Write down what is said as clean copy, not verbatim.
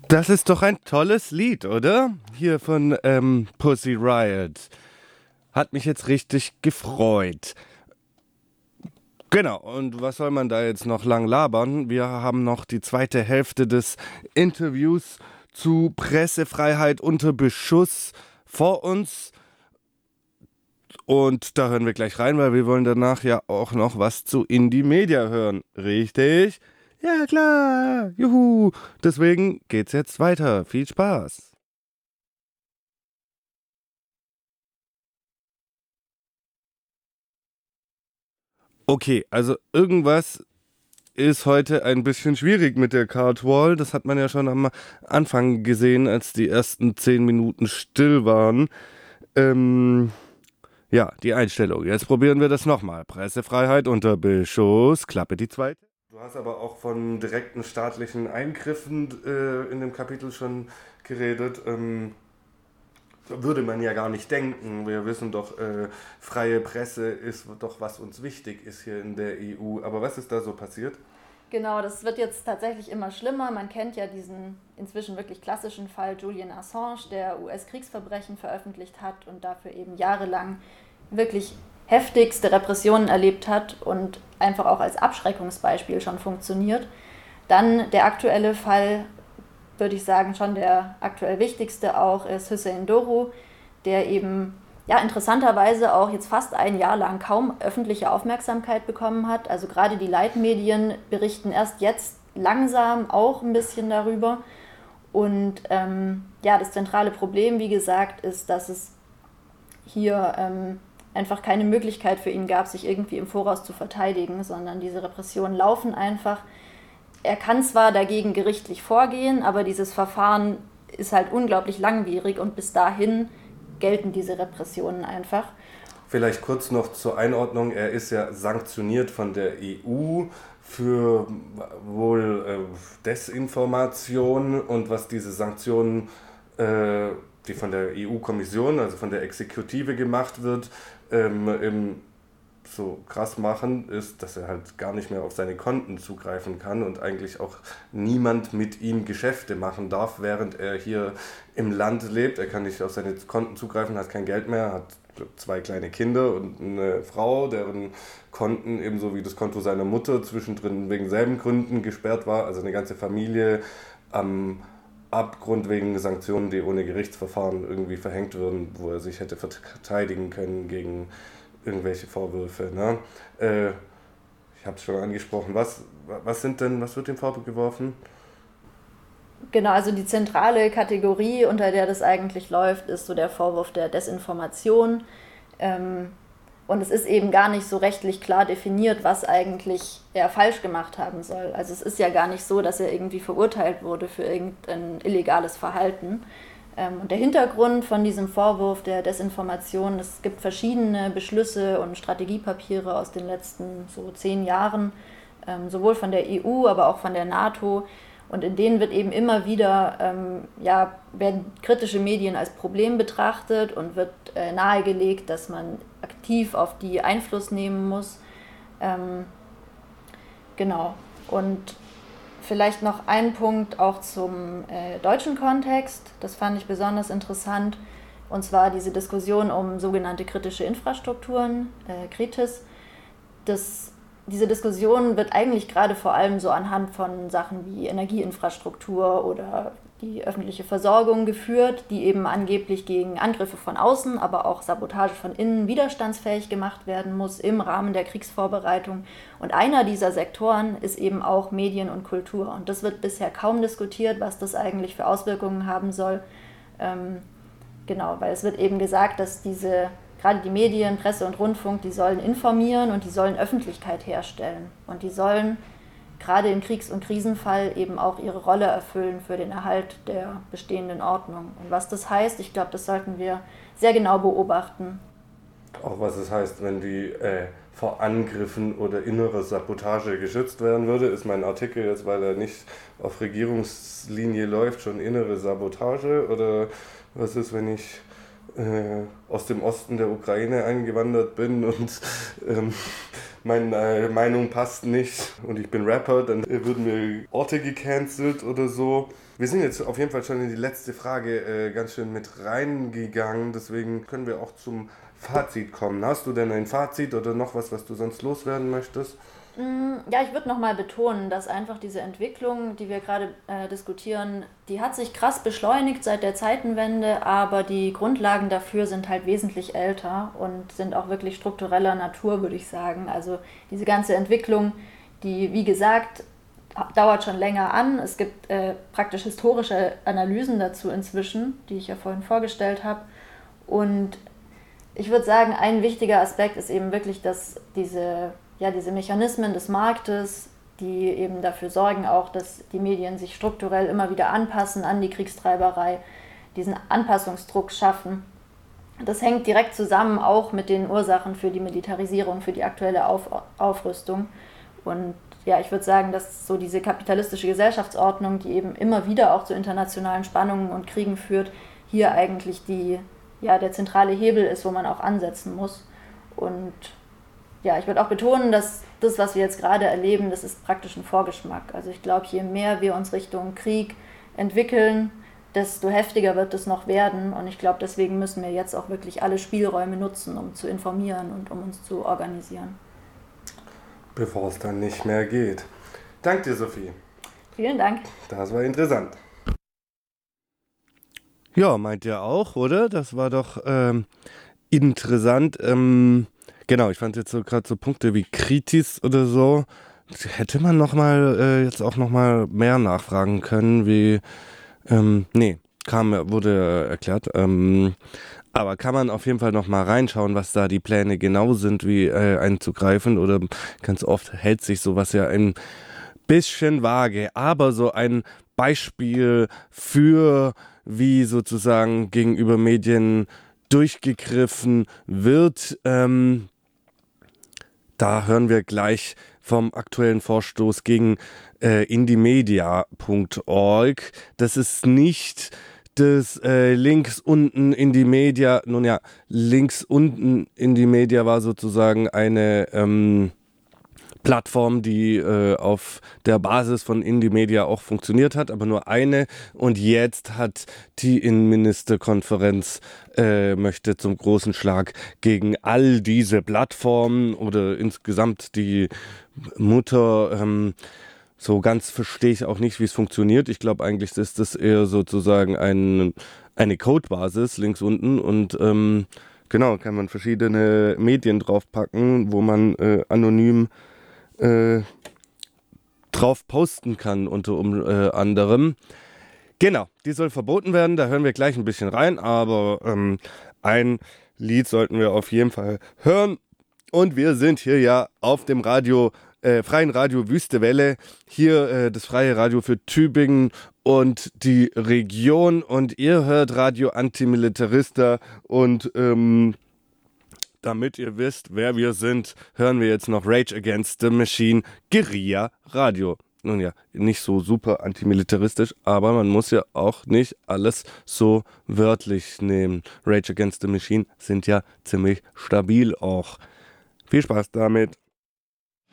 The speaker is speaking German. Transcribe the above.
Das ist doch ein tolles Lied, oder? Hier von Pussy Riot. Hat mich jetzt richtig gefreut. Genau, und was soll man da jetzt noch lang labern? Wir haben noch die zweite Hälfte des Interviews zu Pressefreiheit unter Beschuss vor uns. Und da hören wir gleich rein, weil wir wollen danach ja auch noch was zu Indie Media hören. Richtig? Ja, klar. Juhu. Deswegen geht's jetzt weiter. Viel Spaß. Okay, also irgendwas ist heute ein bisschen schwierig mit der Card Wall. Das hat man ja schon am Anfang gesehen, als die ersten 10 Minuten still waren. Ähm, ja, die Einstellung. Jetzt probieren wir das nochmal. Pressefreiheit unter Beschuss. Klappe die zweite. Du hast aber auch von direkten staatlichen Eingriffen in dem Kapitel schon geredet. Würde man ja gar nicht denken. Wir wissen doch, freie Presse ist doch, was uns wichtig ist hier in der EU. Aber was ist da so passiert? Genau, das wird jetzt tatsächlich immer schlimmer. Man kennt ja diesen inzwischen wirklich klassischen Fall Julian Assange, der US-Kriegsverbrechen veröffentlicht hat und dafür eben jahrelang wirklich heftigste Repressionen erlebt hat und einfach auch als Abschreckungsbeispiel schon funktioniert. Dann der aktuelle Fall, würde ich sagen, schon der aktuell wichtigste auch, ist Hüseyin Doğru, der eben interessanterweise auch jetzt fast ein Jahr lang kaum öffentliche Aufmerksamkeit bekommen hat. Also gerade die Leitmedien berichten erst jetzt langsam auch ein bisschen darüber. Und das zentrale Problem, wie gesagt, ist, dass es hier einfach keine Möglichkeit für ihn gab, sich irgendwie im Voraus zu verteidigen, sondern diese Repressionen laufen einfach. Er kann zwar dagegen gerichtlich vorgehen, aber dieses Verfahren ist halt unglaublich langwierig und bis dahin gelten diese Repressionen einfach. Vielleicht kurz noch zur Einordnung. Er ist ja sanktioniert von der EU für wohl Desinformation, und was diese Sanktionen, die von der EU-Kommission, also von der Exekutive gemacht wird, so krass machen, ist, dass er halt gar nicht mehr auf seine Konten zugreifen kann und eigentlich auch niemand mit ihm Geschäfte machen darf, während er hier im Land lebt. Er kann nicht auf seine Konten zugreifen, hat kein Geld mehr, hat 2 kleine Kinder und eine Frau, deren Konten ebenso wie das Konto seiner Mutter zwischendrin wegen selben Gründen gesperrt war. Also eine ganze Familie am Abgrund wegen Sanktionen, die ohne Gerichtsverfahren irgendwie verhängt würden, wo er sich hätte verteidigen können gegen irgendwelche Vorwürfe. Ne? Ich habe es schon angesprochen. Was wird dem vorgeworfen? Genau, also die zentrale Kategorie, unter der das eigentlich läuft, ist so der Vorwurf der Desinformation. Und es ist eben gar nicht so rechtlich klar definiert, was eigentlich er falsch gemacht haben soll. Also es ist ja gar nicht so, dass er irgendwie verurteilt wurde für irgendein illegales Verhalten. Und der Hintergrund von diesem Vorwurf der Desinformation, es gibt verschiedene Beschlüsse und Strategiepapiere aus den letzten so 10 Jahren, sowohl von der EU, aber auch von der NATO. Und in denen wird eben immer wieder, werden kritische Medien als Problem betrachtet und wird nahegelegt, dass man aktiv auf die Einfluss nehmen muss. Genau. Und vielleicht noch ein Punkt auch zum deutschen Kontext, das fand ich besonders interessant, und zwar diese Diskussion um sogenannte kritische Infrastrukturen, Kritis. Diese Diskussion wird eigentlich gerade vor allem so anhand von Sachen wie Energieinfrastruktur oder die öffentliche Versorgung geführt, die eben angeblich gegen Angriffe von außen, aber auch Sabotage von innen widerstandsfähig gemacht werden muss im Rahmen der Kriegsvorbereitung. Und einer dieser Sektoren ist eben auch Medien und Kultur. Und das wird bisher kaum diskutiert, was das eigentlich für Auswirkungen haben soll. Genau, weil es wird eben gesagt, dass gerade die Medien, Presse und Rundfunk, die sollen informieren und die sollen Öffentlichkeit herstellen. Und die sollen gerade im Kriegs- und Krisenfall eben auch ihre Rolle erfüllen für den Erhalt der bestehenden Ordnung. Und was das heißt, ich glaube, das sollten wir sehr genau beobachten. Auch was es heißt, wenn die vor Angriffen oder innerer Sabotage geschützt werden würde, ist mein Artikel jetzt, weil er nicht auf Regierungslinie läuft, schon innere Sabotage? Oder was ist, wenn ich aus dem Osten der Ukraine eingewandert bin und meine Meinung passt nicht und ich bin Rapper, dann würden wir Orte gecancelt oder so. Wir sind jetzt auf jeden Fall schon in die letzte Frage ganz schön mit reingegangen, deswegen können wir auch zum Fazit kommen. Hast du denn ein Fazit oder noch was du sonst loswerden möchtest? Ja, ich würde nochmal betonen, dass einfach diese Entwicklung, die wir gerade diskutieren, die hat sich krass beschleunigt seit der Zeitenwende, aber die Grundlagen dafür sind halt wesentlich älter und sind auch wirklich struktureller Natur, würde ich sagen. Also diese ganze Entwicklung, die, wie gesagt, dauert schon länger an. Es gibt praktisch historische Analysen dazu inzwischen, die ich ja vorhin vorgestellt habe. Und ich würde sagen, ein wichtiger Aspekt ist eben wirklich, dass diese Mechanismen des Marktes, die eben dafür sorgen auch, dass die Medien sich strukturell immer wieder anpassen an die Kriegstreiberei, diesen Anpassungsdruck schaffen. Das hängt direkt zusammen auch mit den Ursachen für die Militarisierung, für die aktuelle Aufrüstung. Und ja, ich würde sagen, dass so diese kapitalistische Gesellschaftsordnung, die eben immer wieder auch zu internationalen Spannungen und Kriegen führt, hier eigentlich der zentrale Hebel ist, wo man auch ansetzen muss. Und ja, ich würde auch betonen, dass das, was wir jetzt gerade erleben, das ist praktisch ein Vorgeschmack. Also ich glaube, je mehr wir uns Richtung Krieg entwickeln, desto heftiger wird es noch werden. Und ich glaube, deswegen müssen wir jetzt auch wirklich alle Spielräume nutzen, um zu informieren und um uns zu organisieren. Bevor es dann nicht mehr geht. Danke dir, Sophie. Vielen Dank. Das war interessant. Ja, meint ihr auch, oder? Das war doch interessant. Genau, ich fand jetzt so gerade so Punkte wie Kritis oder so, hätte man jetzt auch noch mal mehr nachfragen können, wie, wurde erklärt, aber kann man auf jeden Fall noch mal reinschauen, was da die Pläne genau sind, wie einzugreifen, oder ganz oft hält sich sowas ja ein bisschen vage, aber so ein Beispiel für, wie sozusagen gegenüber Medien durchgegriffen wird, da hören wir gleich vom aktuellen Vorstoß gegen indiemedia.org. Das ist nicht das links unten in die Media. Nun ja, links unten in die Media war sozusagen eine Plattform, die auf der Basis von Indie-Media auch funktioniert hat, aber nur eine. Und jetzt hat die Innenministerkonferenz möchte zum großen Schlag gegen all diese Plattformen oder insgesamt die Mutter. So ganz verstehe ich auch nicht, wie es funktioniert. Ich glaube, eigentlich ist das eher sozusagen eine Codebasis links unten und genau, kann man verschiedene Medien draufpacken, wo man anonym drauf posten kann, unter anderem. Genau, die soll verboten werden, da hören wir gleich ein bisschen rein, aber ein Lied sollten wir auf jeden Fall hören. Und wir sind hier ja auf dem freien Radio Wüste Welle, hier das freie Radio für Tübingen und die Region, und ihr hört Radio Antimilitarista und damit ihr wisst, wer wir sind, hören wir jetzt noch Rage Against the Machine, Guerilla Radio. Nun ja, nicht so super antimilitaristisch, aber man muss ja auch nicht alles so wörtlich nehmen. Rage Against the Machine sind ja ziemlich stabil auch. Viel Spaß damit.